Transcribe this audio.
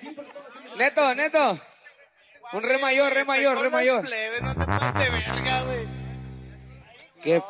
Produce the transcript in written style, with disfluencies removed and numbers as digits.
Neto, Neto. Un re mayor, re mayor, re mayor. No te pases de verga, güey. ¿Qué